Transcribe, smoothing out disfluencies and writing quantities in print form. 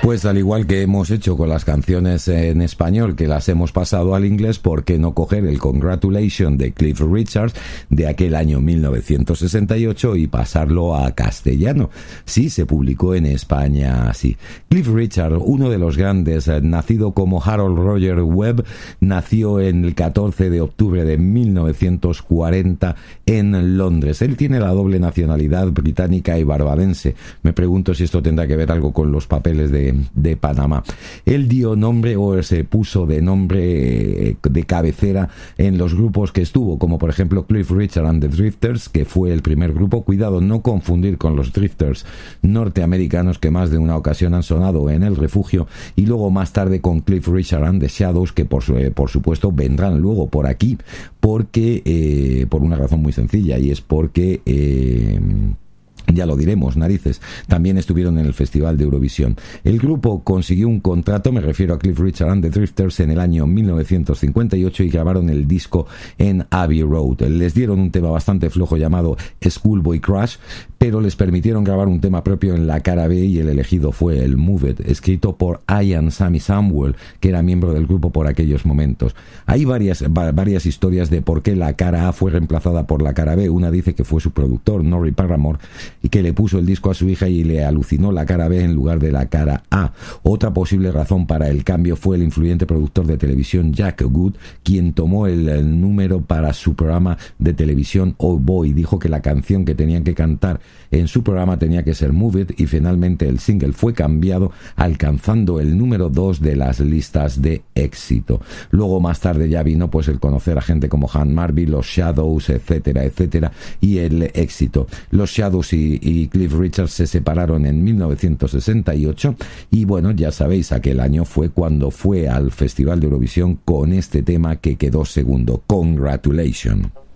Pues al igual que hemos hecho con las canciones en español, que las hemos pasado al inglés, ¿por qué no coger el Congratulations de Cliff Richard de aquel año 1968 y pasarlo a castellano? Sí, se publicó en España así. Cliff Richard, uno de los grandes, nacido como Harold Roger Webb, nació en el 14 de octubre de 1940 en Londres. Él tiene la doble nacionalidad británica y barbadense. Me pregunto si esto tendrá que ver algo con los papeles de Panamá. Él dio nombre o se puso de nombre de cabecera en los grupos que estuvo, como por ejemplo Cliff Richard and the Drifters, que fue el primer grupo. Cuidado, no confundir con los Drifters norteamericanos que más de una ocasión han sonado en El Refugio, y luego más tarde con Cliff Richard and the Shadows, que por supuesto vendrán luego por aquí, porque por una razón muy sencilla, y es porque ya lo diremos, narices, también estuvieron en el Festival de Eurovisión. El grupo consiguió un contrato, me refiero a Cliff Richard and the Drifters, en el año 1958 y grabaron el disco en Abbey Road. Les dieron un tema bastante flojo llamado Schoolboy Crush, pero les permitieron grabar un tema propio en la cara B y el elegido fue el Move It, escrito por Ian Sammy Samuel, que era miembro del grupo por aquellos momentos. Hay varias historias de por qué la cara A fue reemplazada por la cara B. Una dice que fue su productor, Norrie Paramore, y que le puso el disco a su hija y le alucinó la cara B en lugar de la cara A. Otra posible razón para el cambio fue el influyente productor de televisión Jack Good, quien tomó el número para su programa de televisión Oh Boy. Dijo que la canción que tenían que cantar en su programa tenía que ser Move It, y finalmente el single fue cambiado, alcanzando el número 2 de las listas de éxito. Luego más tarde ya vino pues el conocer a gente como Han Marby, los Shadows, etcétera, etcétera, y el éxito. Los Shadows y Cliff Richard se separaron en 1968 y bueno, ya sabéis, aquel año fue cuando fue al Festival de Eurovisión con este tema que quedó segundo, Congratulations.